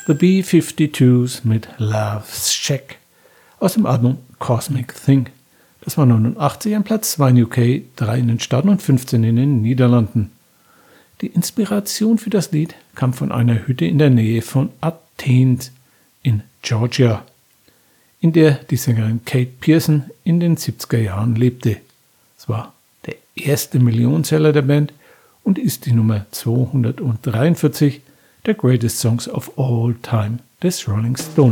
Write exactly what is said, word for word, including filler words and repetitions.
The B fünfundfünfzig mit Love's Shack aus dem Album Cosmic Thing. Das war neunundachtzig an Platz zwei in U K, drei in den Staaten und fünfzehn in den Niederlanden. Die Inspiration für das Lied kam von einer Hütte in der Nähe von Athen in Georgia, in der die Sängerin Kate Pierson in den siebziger Jahren lebte. Es war der erste Millionenseller der Band und ist die Nummer zweihundertdreiundvierzig der Greatest Songs of All Time des Rolling Stone.